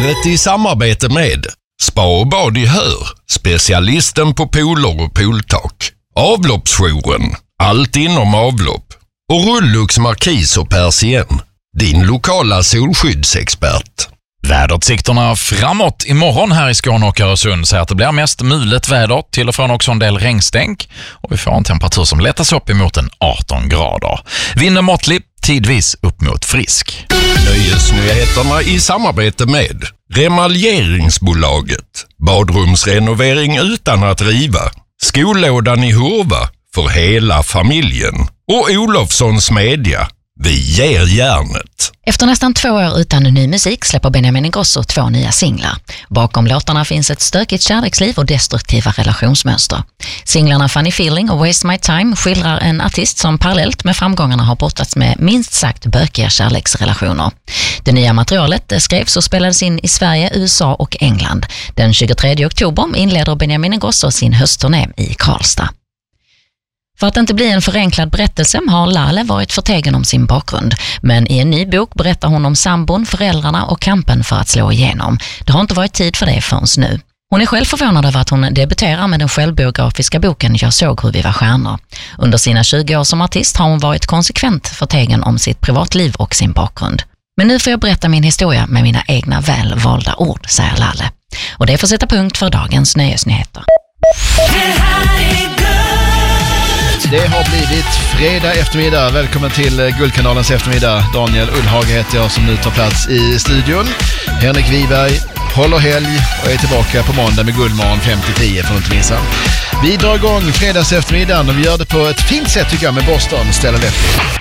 Vädret i samarbete med Spa och bad i Hör, specialisten på pooler och pooltak. Avloppsjouren, allt inom avlopp. Och Rullux Markis och Persien, din lokala solskyddsexpert. Väderutsikterna framåt imorgon här i Skåne och Öresund säger att det blir mest mulet väder, till och från också en del regnstänk, och vi får en temperatur som lättas upp emot en 18 grader. Vinden måttlig, tidvis upp mot frisk. Nöjesnyheterna i samarbete med Remaljeringsbolaget, badrumsrenovering utan att riva, skollådan i Hurva för hela familjen och Olofssons Media. Vi ger järnet. Efter nästan 2 år utan ny musik släpper Benjamin Ingrosso 2 nya singlar. Bakom låtarna finns ett stökigt kärleksliv och destruktiva relationsmönster. Singlarna Funny Feeling och Waste My Time skildrar en artist som parallellt med framgångarna har brottats med minst sagt bökiga kärleksrelationer. Det nya materialet skrevs och spelades in i Sverige, USA och England. Den 23 oktober inleder Benjamin Ingrosso sin höstturné i Karlstad. För att inte bli en förenklad berättelse har Lale varit förtegen om sin bakgrund. Men i en ny bok berättar hon om sambon, föräldrarna och kampen för att slå igenom. Det har inte varit tid för det förrän nu. Hon är själv förvånad över att hon debuterar med den självbiografiska boken Jag såg hur vi var stjärnor. Under sina 20 år som artist har hon varit konsekvent förtegen om sitt privatliv och sin bakgrund. Men nu får jag berätta min historia med mina egna välvalda ord, säger Lale. Och det får sätta punkt för dagens nöjesnyheter. Det har blivit fredag eftermiddag. Välkommen till Guldkanalens eftermiddag. Daniel Ullhage heter jag som nu tar plats i studion. Henrik Wiberg håller helg och är tillbaka på måndag med Guldmorgon 5-10 för inte missa. Vi drar igång fredags eftermiddagen och vi gör det på ett fint sätt tycker jag med Boston Stella Lefty.